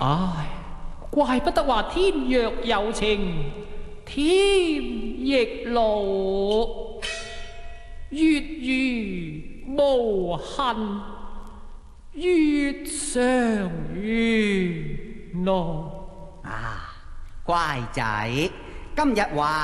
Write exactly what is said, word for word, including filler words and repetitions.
唉，怪不得話天若有情天亦老，月如無痕月相遇濃。 啊，乖仔，今日話